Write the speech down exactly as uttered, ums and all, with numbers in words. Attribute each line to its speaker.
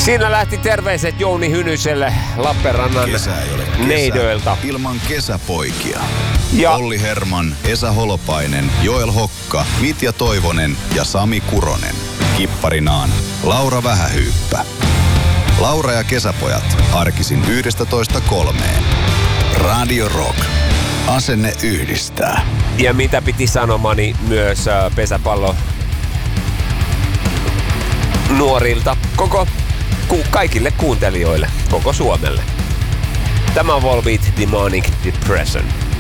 Speaker 1: Siinä lähti terveiset Jouni Hynyselle Lappeenrannan neidöiltä.
Speaker 2: Ilman kesäpoikia.
Speaker 1: Ja
Speaker 2: Olli Herman, Esa Holopainen, Joel Hokka, Mitja Toivonen ja Sami Kuronen. Kipparinaan Laura Vähähyyppä. Laura ja kesäpojat arkisin yhdestätoista kolmeen. Radio Rock. Asenne yhdistää.
Speaker 1: Ja mitä piti sanomani myös äh, pesäpallo nuorilta koko ku, kaikille kuuntelijoille, koko Suomelle. Tämä on Volbeat Demonic Depression.